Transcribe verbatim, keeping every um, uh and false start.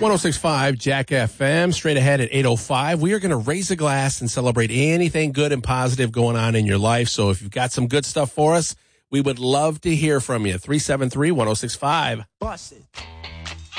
one oh six point five Jack F M, straight ahead at eight oh five. We are going to raise a glass and celebrate anything good and positive going on in your life. So if you've got some good stuff for us, we would love to hear from you. three seven three, one oh six point five. Bust it.